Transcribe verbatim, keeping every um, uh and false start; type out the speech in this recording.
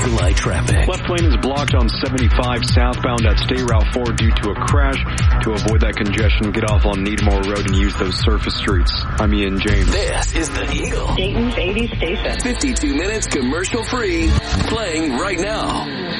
July traffic. Left lane is blocked on seventy-five southbound at State Route four due to a crash. To avoid that congestion, get off on Needmore Road and use those surface streets. I'm Ian James. This is The Eagle. Dayton's eighties station. fifty-two minutes commercial free. Playing right now.